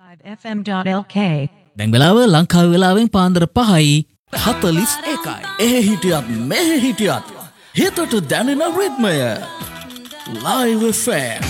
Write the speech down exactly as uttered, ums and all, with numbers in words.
F M dot L K දැන් වෙලාව ලංකාවේ වෙලාවෙන් පාන්දර පහයි හතලිස් එකයි. එහෙ හිටියත් මෙහෙ හිටියත් හිතට දැනෙන රිද්මය Live F M